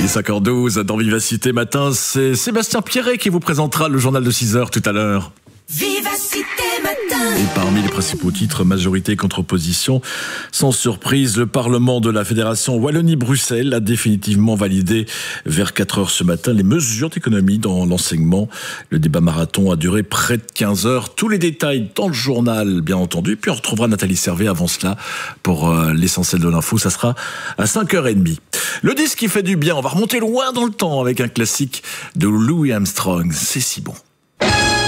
est 5h12 dans Vivacité Matin. C'est Sébastien Pierret qui vous présentera le journal de 6h tout à l'heure. Vivacité Matin. Et parmi les principaux titres, majorité contre opposition, sans surprise, le Parlement de la Fédération Wallonie-Bruxelles a définitivement validé vers 4h ce matin les mesures d'économie dans l'enseignement. Le débat marathon a duré près de 15 heures. Tous les détails dans le journal, bien entendu. Puis on retrouvera Nathalie Servet avant cela pour l'essentiel de l'info. Ça sera à 5h30. Le disque qui fait du bien, on va remonter loin dans le temps avec un classique de Louis Armstrong. C'est si bon.